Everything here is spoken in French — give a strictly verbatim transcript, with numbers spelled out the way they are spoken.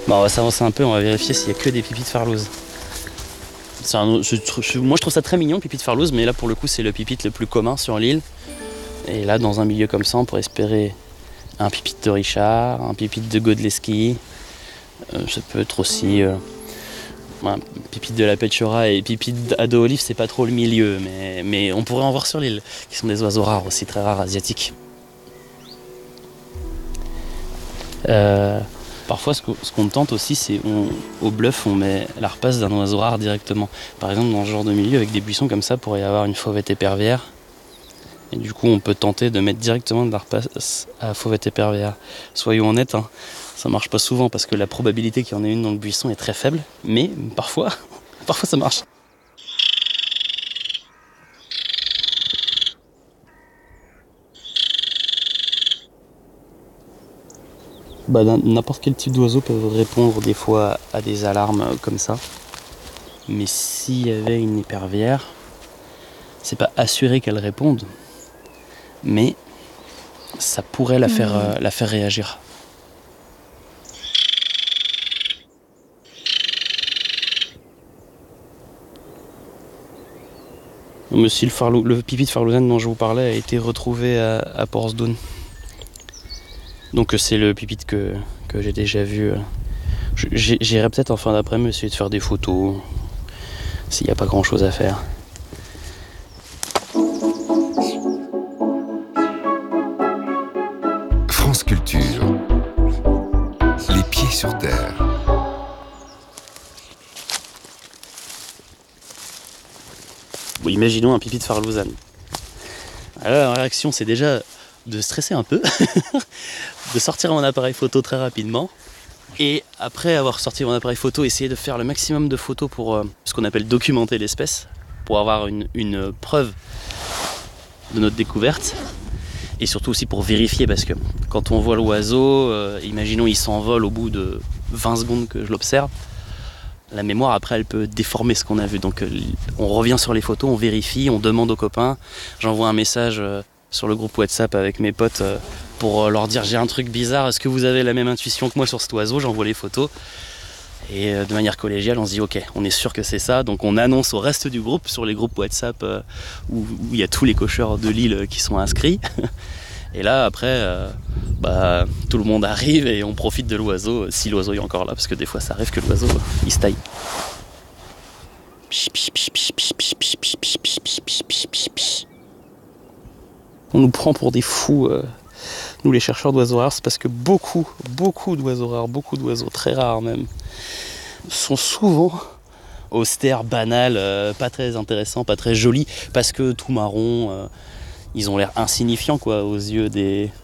Bon, on va s'avancer un peu, on va vérifier s'il y a que des pipis de farlouse. C'est un, je, je, moi je trouve ça très mignon le pipi de farlouse, mais là pour le coup c'est le pipit le plus commun sur l'île. Et là dans un milieu comme ça on pourrait espérer un pipit de Richard, un pipit de Godleski. Euh, ça peut être aussi euh, un pipit de la Petchora et pipit d'Ado Olive, c'est pas trop le milieu, mais, mais on pourrait en voir sur l'île, qui sont des oiseaux rares aussi, très rares asiatiques. Euh, parfois, ce qu'on tente aussi, c'est on, au bluff, on met la rapace d'un oiseau rare directement. Par exemple, dans ce genre de milieu, avec des buissons comme ça, pourrait y avoir une fauvette épervière. Et du coup, on peut tenter de mettre directement de la rapace à la fauvette épervière. Soyons honnêtes, hein, ça marche pas souvent parce que la probabilité qu'il y en ait une dans le buisson est très faible, mais parfois, parfois ça marche. Bah, n'importe quel type d'oiseau peut répondre des fois à des alarmes comme ça. Mais s'il y avait une épervière, c'est pas assuré qu'elle réponde, mais ça pourrait la faire, euh, la faire réagir. Mais si le, farlou, le pipi de farlouzane dont je vous parlais a été retrouvé à, à Portsdown. Donc c'est le pipi que, que j'ai déjà vu. J'irai peut-être en fin d'après-midi essayer de faire des photos, s'il n'y a pas grand chose à faire. France Culture. Les pieds sur terre. Bon, imaginons un pipi de farlouzane. Alors la réaction c'est déjà de stresser un peu, de sortir mon appareil photo très rapidement. Et après avoir sorti mon appareil photo, essayer de faire le maximum de photos pour euh, ce qu'on appelle documenter l'espèce, pour avoir une, une preuve de notre découverte. Et surtout aussi pour vérifier, parce que quand on voit l'oiseau, euh, imaginons il s'envole au bout de vingt secondes que je l'observe, la mémoire après elle peut déformer ce qu'on a vu. Donc euh, on revient sur les photos, on vérifie, on demande aux copains. J'envoie un message euh, sur le groupe WhatsApp avec mes potes euh, pour leur dire j'ai un truc bizarre, est-ce que vous avez la même intuition que moi sur cet oiseau? J'envoie les photos. Et de manière collégiale, on se dit ok, on est sûr que c'est ça. Donc on annonce au reste du groupe sur les groupes WhatsApp euh, où il y a tous les cocheurs de l'île qui sont inscrits. Et là après, euh, bah, tout le monde arrive et on profite de l'oiseau, si l'oiseau est encore là, parce que des fois ça arrive que l'oiseau il se taille. On nous prend pour des fous, euh, nous les chercheurs d'oiseaux rares, c'est parce que beaucoup, beaucoup d'oiseaux rares, beaucoup d'oiseaux très rares même, sont souvent austères, banals, euh, pas très intéressants, pas très jolis, parce que tout marron, euh, ils ont l'air insignifiants quoi, aux yeux des,